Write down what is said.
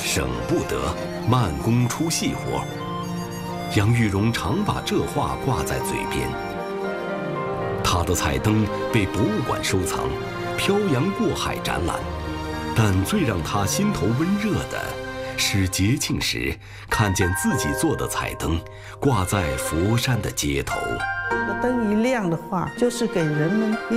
省不得，慢工出细活。杨玉荣常把这话挂在嘴边。他的彩灯被博物馆收藏，漂洋过海展览。但最让他心头温热的，是节庆时看见自己做的彩灯挂在佛山的街头。 灯一亮的话，就是给人们